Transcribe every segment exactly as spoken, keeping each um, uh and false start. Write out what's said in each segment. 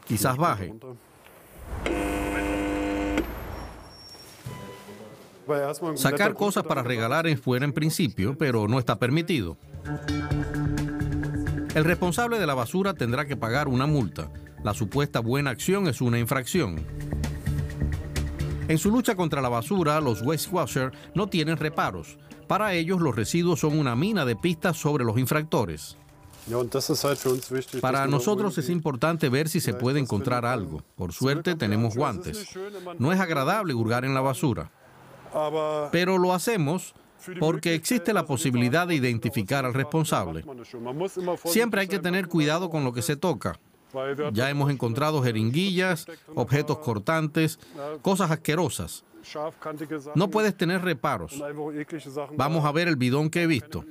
Quizás baje. Sacar cosas para regalar es bueno en principio, pero no está permitido. El responsable de la basura tendrá que pagar una multa. La supuesta buena acción es una infracción. En su lucha contra la basura, los Waste Watchers no tienen reparos. Para ellos, los residuos son una mina de pistas sobre los infractores. Para nosotros es importante ver si se puede encontrar algo. Por suerte, tenemos guantes. No es agradable hurgar en la basura, pero lo hacemos porque existe la posibilidad de identificar al responsable. Siempre hay que tener cuidado con lo que se toca. Ya hemos encontrado jeringuillas, objetos cortantes, cosas asquerosas. No puedes tener reparos. Vamos a ver el bidón que he visto.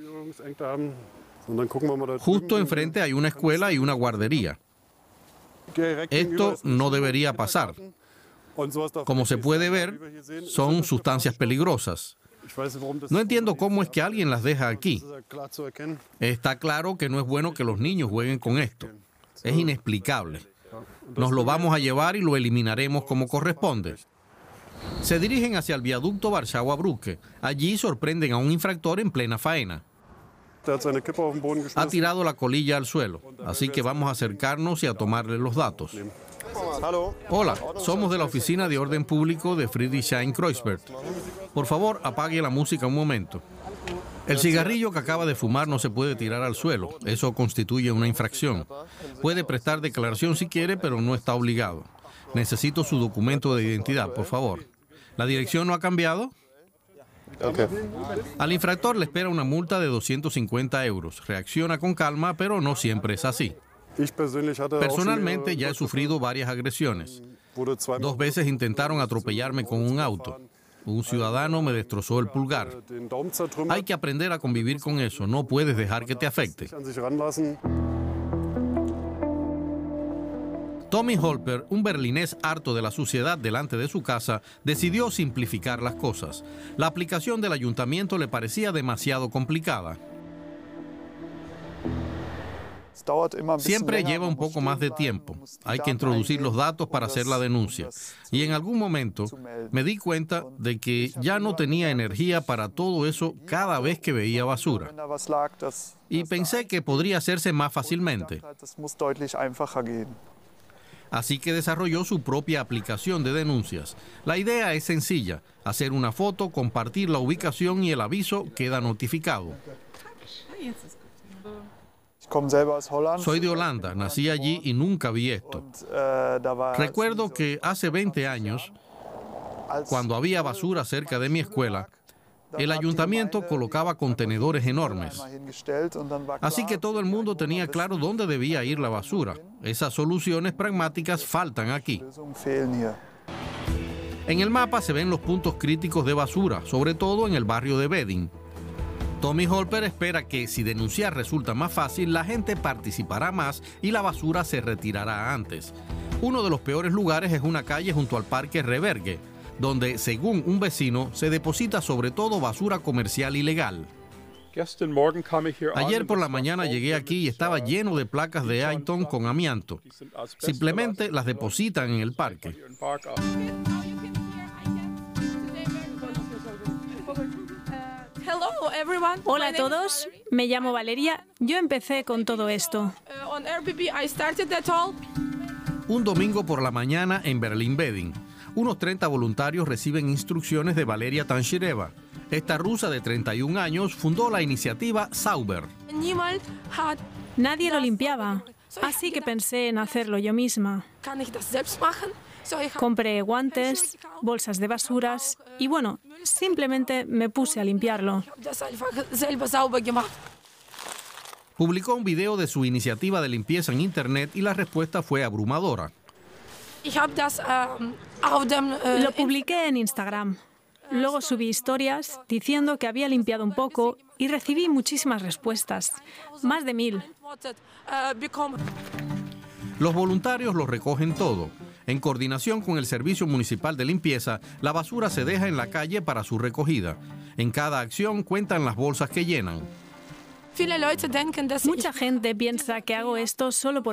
Justo enfrente hay una escuela y una guardería. Esto no debería pasar. Como se puede ver, son sustancias peligrosas. No entiendo cómo es que alguien las deja aquí. Está claro que no es bueno que los niños jueguen con esto. Es inexplicable. Nos lo vamos a llevar y lo eliminaremos como corresponde. Se dirigen hacia el viaducto Warschauer-Brücke. Allí sorprenden a un infractor en plena faena. Ha tirado la colilla al suelo, así que vamos a acercarnos y a tomarle los datos. Hola, somos de la Oficina de Orden Público de Friedrichshain-Kreuzberg. Por favor, apague la música un momento. El cigarrillo que acaba de fumar no se puede tirar al suelo. Eso constituye una infracción. Puede prestar declaración si quiere, pero no está obligado. Necesito su documento de identidad, por favor. ¿La dirección no ha cambiado? Okay. Al infractor le espera una multa de doscientos cincuenta euros. Reacciona con calma, pero no siempre es así. Personalmente ya he sufrido varias agresiones. Dos veces intentaron atropellarme con un auto. Un ciudadano me destrozó el pulgar. Hay que aprender a convivir con eso. No puedes dejar que te afecte. Tommy Holper, un berlinés harto de la suciedad delante de su casa, decidió simplificar las cosas. La aplicación del ayuntamiento le parecía demasiado complicada. Siempre lleva un poco más de tiempo. Hay que introducir los datos para hacer la denuncia. Y en algún momento me di cuenta de que ya no tenía energía para todo eso cada vez que veía basura. Y pensé que podría hacerse más fácilmente. Así que desarrolló su propia aplicación de denuncias. La idea es sencilla: hacer una foto, compartir la ubicación y el aviso queda notificado. Soy de Holanda, nací allí y nunca vi esto. Recuerdo que hace veinte años, cuando había basura cerca de mi escuela, el ayuntamiento colocaba contenedores enormes. Así que todo el mundo tenía claro dónde debía ir la basura. Esas soluciones pragmáticas faltan aquí. En el mapa se ven los puntos críticos de basura, sobre todo en el barrio de Wedding. Tommy Holper espera que, si denunciar resulta más fácil, la gente participará más y la basura se retirará antes. Uno de los peores lugares es una calle junto al Parque Reberge, donde, según un vecino, se deposita sobre todo basura comercial ilegal. Ayer por la mañana llegué aquí y estaba lleno de placas de Aiton con amianto. Simplemente las depositan en el parque. Hola a todos, me llamo Valeria. Yo empecé con todo esto. Un domingo por la mañana en Berlín-Wedding. Unos treinta voluntarios reciben instrucciones de Valeria Tanshireva. Esta rusa de treinta y un años fundó la iniciativa Sauber. Nadie lo limpiaba, así que pensé en hacerlo yo misma. Compré guantes, bolsas de basuras y bueno, simplemente me puse a limpiarlo. Publicó un video de su iniciativa de limpieza en internet y la respuesta fue abrumadora. Lo publiqué en Instagram. Luego subí historias diciendo que había limpiado un poco y recibí muchísimas respuestas, más de mil. Los voluntarios lo recogen todo. En coordinación con el Servicio Municipal de Limpieza, la basura se deja en la calle para su recogida. En cada acción cuentan las bolsas que llenan. Mucha gente piensa que hago esto solo por